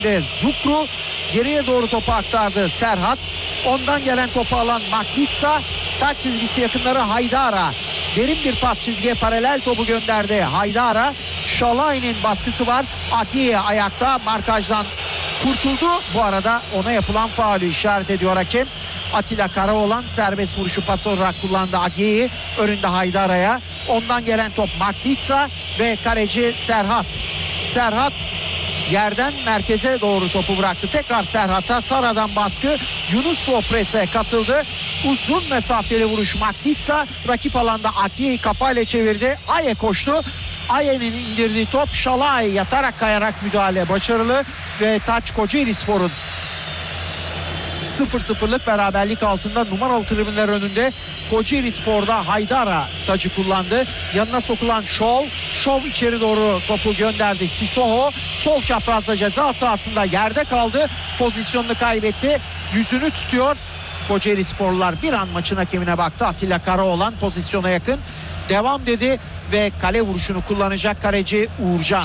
Zukru geriye doğru topu aktardı Serhat. Ondan gelen topu alan Maklitsa, taç çizgisi yakınları Haydara. Derin bir pas çizgiye paralel topu gönderdi Haydara. Şalay'ın baskısı var. Akiye ayakta, markajdan kurtuldu. Bu arada ona yapılan faulü işaret ediyor hakem. Atilla Karaoğlan serbest vuruşu pas olarak kullandı Akiye'yi. Önünde Haydara'ya. Ondan gelen top Maklitsa ve kaleci Serhat. Serhat yerden merkeze doğru topu bıraktı. Tekrar Serhat'a, Sara'dan baskı. Yunus Lopres'e katıldı. Uzun mesafeli vuruş Maklitsa. Rakip alanda Akiye'yi kafayla çevirdi. Aye koştu. Aye'nin indirdiği top Şalay yatarak kayarak müdahale başarılı ve taç Kocaelispor'un 0-0'lık beraberlik altında numaralı tribünler önünde. Kocaelispor'da Haydara tacı kullandı. Yanına sokulan Şov içeri doğru topu gönderdi. Sissoko sol çaprazda ceza sahasında yerde kaldı. Pozisyonunu kaybetti. Yüzünü tutuyor. Kocaelisporlular bir an maçın hakemine baktı. Atilla Karaoğlan pozisyona yakın. Devam dedi ve kale vuruşunu kullanacak kaleci Uğurcan.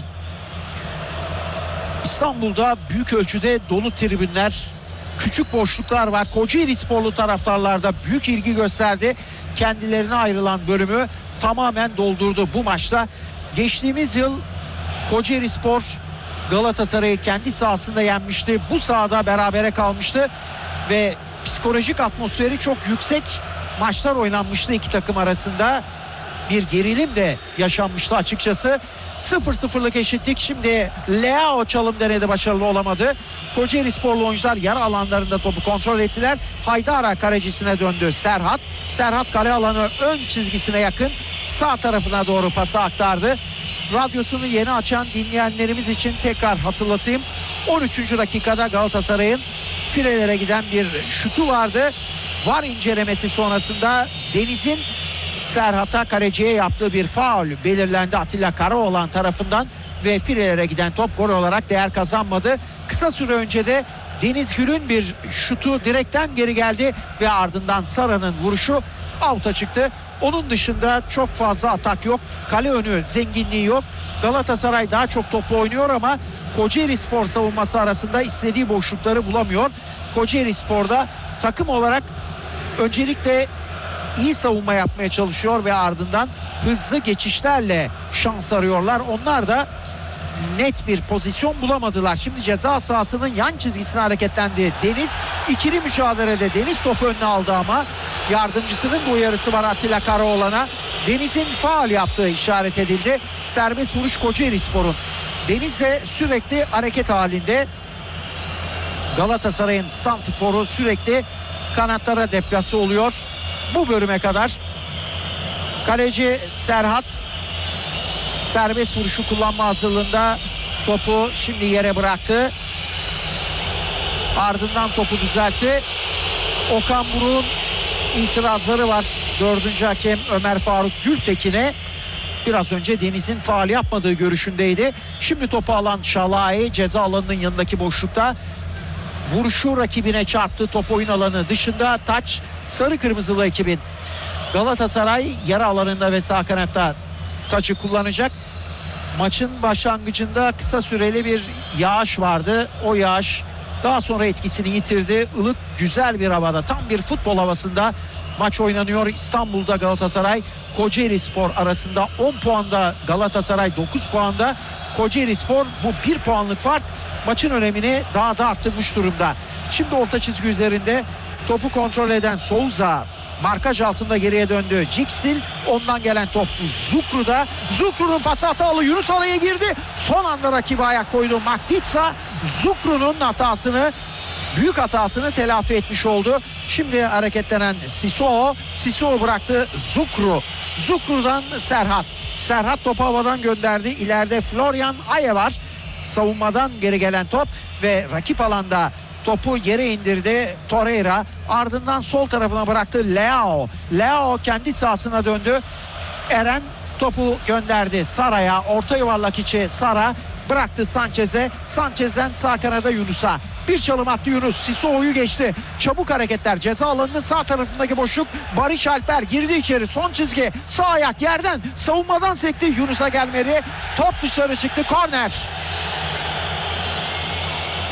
İstanbul'da büyük ölçüde dolu tribünler, küçük boşluklar var. Kocaelisporlu taraftarlarda büyük ilgi gösterdi. Kendilerine ayrılan bölümü tamamen doldurdu bu maçta. Geçtiğimiz yıl Kocaelispor Galatasaray'ı kendi sahasında yenmişti. Bu sahada berabere kalmıştı ve psikolojik atmosferi çok yüksek maçlar oynanmıştı iki takım arasında. Bir gerilim de yaşanmıştı açıkçası. 0-0'lık eşitlik. Şimdi Leao çalım denedi, başarılı olamadı. Kocaelisporlu oyuncular yarı alanlarında topu kontrol ettiler. Haydara kalecisine döndü Serhat kale alanı ön çizgisine yakın sağ tarafına doğru pası aktardı. Radyosunu yeni açan dinleyenlerimiz için tekrar hatırlatayım. 13. dakikada Galatasaray'ın filelere giden bir şutu vardı. VAR incelemesi sonrasında Deniz'in Serhat'a, kaleciye yaptığı bir faul belirlendi Atilla Karaoğlan tarafından ve filelere giden top gol olarak değer kazanmadı. Kısa süre önce de Deniz Gül'ün bir şutu direkten geri geldi ve ardından Sara'nın vuruşu out'a çıktı. Onun dışında çok fazla atak yok. Kale önü zenginliği yok. Galatasaray daha çok toplu oynuyor ama Kocaelispor savunması arasında istediği boşlukları bulamıyor. Kocaelispor'da takım olarak öncelikle iyi savunma yapmaya çalışıyor ve ardından hızlı geçişlerle şans arıyorlar. Onlar da net bir pozisyon bulamadılar. Şimdi ceza sahasının yan çizgisine hareketlendi Deniz. İkili mücadelede Deniz topu önüne aldı ama yardımcısının bu uyarısı var Atilla Karaoğlan'a. Deniz'in faul yaptığı işaret edildi. Serbest vuruş Kocaelispor'un. Deniz de sürekli hareket halinde. Galatasaray'ın santiforu sürekli kanatlara deplase oluyor. Bu bölüme kadar kaleci Serhat serbest vuruşu kullanma hazırlığında, topu şimdi yere bıraktı. Ardından topu düzeltti. Okan Buruk'un itirazları var 4. hakem Ömer Faruk Gültekin'e. Biraz önce Deniz'in faul yapmadığı görüşündeydi. Şimdi topu alan Şalay ceza alanının yanındaki boşlukta. Vuruşu rakibine çarptı. Top oyun alanı dışında. Taç sarı kırmızılı ekibin. Galatasaray yarı alanında ve sağ kanatta taçı kullanacak. Maçın başlangıcında kısa süreli bir yağış vardı. O yağış daha sonra etkisini yitirdi. Ilık güzel bir havada, tam bir futbol havasında maç oynanıyor. İstanbul'da Galatasaray Kocaelispor arasında 10 puanda Galatasaray, 9 puanda Kocaelispor. Bu 1 puanlık fark maçın önemini daha da arttırmış durumda. Şimdi orta çizgi üzerinde topu kontrol eden Souza markaj altında geriye döndü. Cikstil, ondan gelen top Zukru'da. Zukru'nun pası hatalı. Yunus araya girdi. Son anda rakibi ayak koydu. Maklitsa Zukru'nun büyük hatasını telafi etmiş oldu. Şimdi hareketlenen Sissoko bıraktı Zukru'dan Serhat topu havadan gönderdi. İleride Florian Aye var. Savunmadan geri gelen top ve rakip alanda topu yere indirdi Torreira. Ardından sol tarafına bıraktı Leao kendi sahasına döndü. Eren topu gönderdi Sara'ya. Orta yuvarlak içi Sara bıraktı Sanchez'e. Sanchez'den sağ kanada Yunus'a. Bir çalım attı Yunus. Sissoko'yu geçti. Çabuk hareketler. Ceza alanının sağ tarafındaki boşluk. Barış Alper girdi içeri. Son çizgi. Sağ ayak yerden. Savunmadan sekti. Yunus'a gelmedi. Top dışarı çıktı. Korner.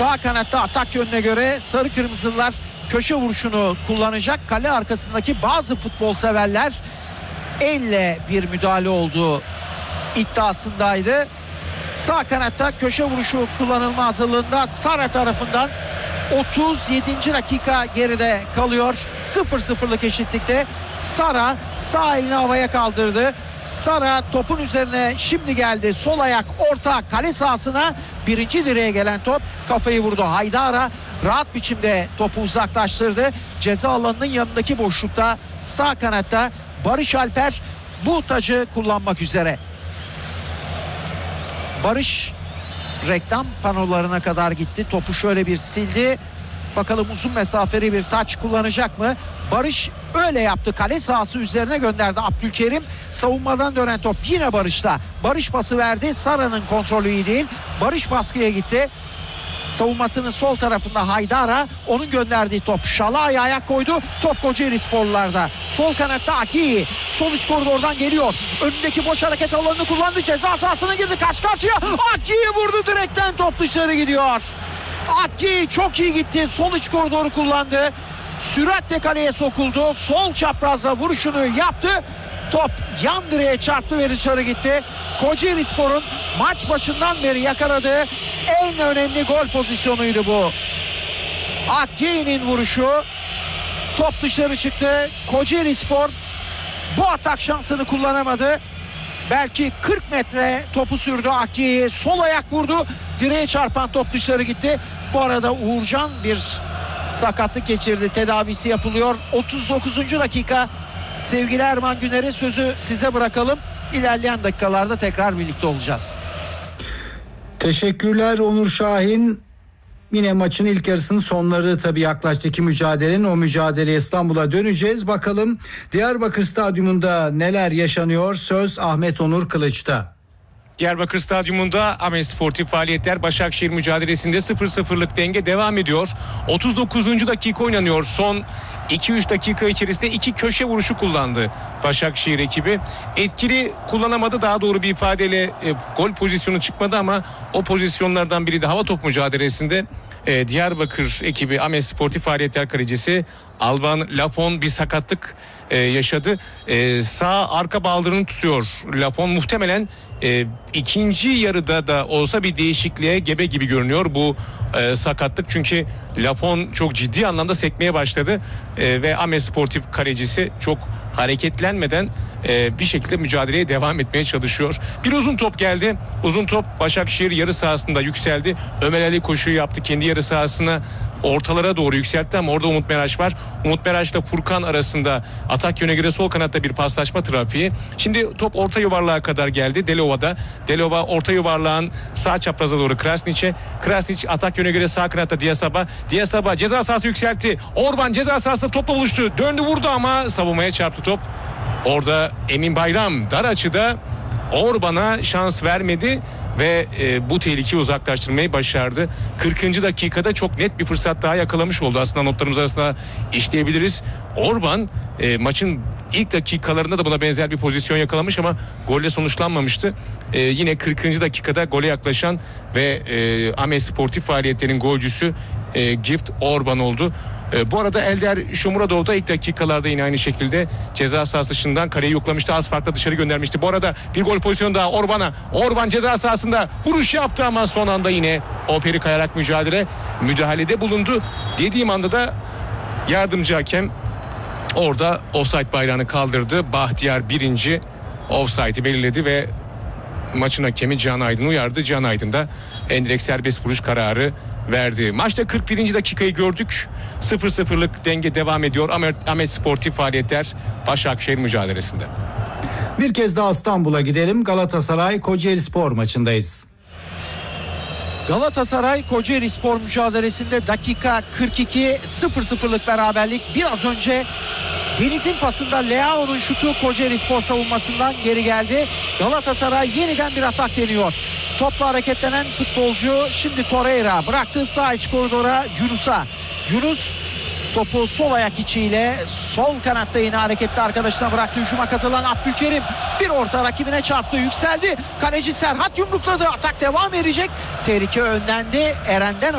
Sağ kanatta atak yönüne göre sarı kırmızılar köşe vuruşunu kullanacak. Kale arkasındaki bazı futbol severler elle bir müdahale olduğu iddiasındaydı. Sağ kanatta köşe vuruşu kullanılma hazırlığında Sara tarafından 37. dakika geride kalıyor. 0-0'lık eşitlikte. Sara sağ elini havaya kaldırdı. Sara topun üzerine şimdi geldi. Sol ayak orta kale sahasına, birinci direğe gelen top kafayı vurdu. Haydara rahat biçimde topu uzaklaştırdı. Ceza alanının yanındaki boşlukta sağ kanatta Barış Alper bu tacı kullanmak üzere. Barış reklam panolarına kadar gitti. Topu şöyle bir sildi. Bakalım uzun mesafeli bir taç kullanacak mı? Barış öyle yaptı. Kale sahası üzerine gönderdi Abdülkerim. Savunmadan dönen top yine Barış'ta. Barış pası verdi. Sara'nın kontrolü iyi değil. Barış baskıya gitti. Savunmasının sol tarafında Haydara, onun gönderdiği top Şalai'ye ayak koydu. Top Kocaelisporlularda. Sol kanatta Aki. Sol iç koridordan geliyor. Önündeki boş hareket alanını kullandı. Ceza sahasına girdi. Karşı karşıya. Aki'yi vurdu, direkten top dışarı gidiyor. Aki çok iyi gitti. Sol iç koridoru kullandı. Süratle kaleye sokuldu. Sol çaprazla vuruşunu yaptı. Top yan direğe çarptı ve dışarı gitti. Kocaelispor'un maç başından beri yakaladığı en önemli gol pozisyonuydu bu. Aki'nin vuruşu. Top dışarı çıktı. Kocaelispor bu atak şansını kullanamadı. Belki 40 metre topu sürdü Aki'yi. Sol ayak vurdu. Direğe çarpan top dışarı gitti. Bu arada Uğurcan bir sakatlık geçirdi. Tedavisi yapılıyor. 39. dakika. Sevgili Erman Güner'e sözü size bırakalım. İlerleyen dakikalarda tekrar birlikte olacağız. Teşekkürler Onur Şahin. Yine maçın ilk yarısının sonları tabii yaklaştı iki mücadelenin. O mücadeleye İstanbul'a döneceğiz. Bakalım Diyarbakır Stadyumunda neler yaşanıyor? Söz Ahmet Onur Kılıç'ta. Diyarbakır Stadyumunda Ahmet Sportif Faaliyetler Başakşehir mücadelesinde 0-0'lık denge devam ediyor. 39. dakika oynanıyor. Son 2-3 dakika içerisinde 2 köşe vuruşu kullandı Başakşehir ekibi. Etkili kullanamadı, daha doğru bir ifadeyle gol pozisyonu çıkmadı ama o pozisyonlardan biri de hava top mücadelesinde Diyarbakır ekibi Ahmet Sportif Faaliyetler kalecisi Alban Lafon bir sakatlık yaşadı. Sağ arka baldırını tutuyor Lafon. Muhtemelen ikinci yarıda da olsa bir değişikliğe gebe gibi görünüyor bu sakatlık. Çünkü Lafon çok ciddi anlamda sekmeye başladı ve Ahmet Sportif kalecisi çok hareketlenmeden bir şekilde mücadeleye devam etmeye çalışıyor. Bir uzun top geldi. Uzun top Başakşehir yarı sahasında yükseldi. Ömer Ali koşuyu yaptı. Kendi yarı sahasına ortalara doğru yükseltti ama orada Umut Meraş var. Umut Meraş'la Furkan arasında atak yöne göre sol kanatta bir paslaşma trafiği. Şimdi top orta yuvarlığa kadar geldi. Delova'da. Delova orta yuvarlağın sağ çapraza doğru Krasnić'e. Krasnić atak yöne göre sağ kanatta Diyasaba. Diyasaba ceza sahası yükseltti. Orban ceza sahasında topla buluştu. Döndü vurdu ama savunmaya çarptı top. Orada Emin Bayram dar açıda Orban'a şans vermedi ve bu tehlikeyi uzaklaştırmayı başardı. 40. dakikada çok net bir fırsat daha yakalamış oldu. Aslında notlarımız arasında işleyebiliriz. Orban maçın ilk dakikalarında da buna benzer bir pozisyon yakalamış ama golle sonuçlanmamıştı. Yine 40. dakikada gole yaklaşan ve Ahmet Sportif Faaliyetlerin golcüsü Gift Orban oldu. Bu arada Elder Shomurodov da ilk dakikalarda yine aynı şekilde ceza sahası dışından kaleyi yoklamıştı. Az farkla dışarı göndermişti. Bu arada bir gol pozisyonu daha Orban'a. Orban ceza sahasında vuruş yaptı ama son anda yine operi kayarak müdahalede bulundu. Dediğim anda da yardımcı hakem orada offside bayrağını kaldırdı. Bahtiyar birinci offside'i belirledi ve maçın hakemi Can Aydın uyardı. Can Aydın da endirekt serbest vuruş kararı verdi. Maçta 41. dakikayı gördük. 0-0'lık denge devam ediyor. Ahmet Sportif Faaliyetler Başakşehir mücadelesinde. Bir kez daha İstanbul'a gidelim. Galatasaray Kocaelispor maçındayız. Galatasaray Kocaelispor mücadelesinde dakika 42, 0-0'lık beraberlik. Biraz önce Deniz'in pasında Leao'nun şutu Kocaelispor savunmasından geri geldi. Galatasaray yeniden bir atak deniyor. Topla hareketlenen futbolcu şimdi Torreira bıraktı sağ iç koridora Yunus'a. Yunus topu sol ayak içiyle sol kanatta yine hareketli arkadaşına bıraktı. Hücuma katılan Abdülkerim bir orta rakibine çarptı, yükseldi. Kaleci Serhat yumrukladı. Atak devam edecek. Tehlike önlendi. Eren'den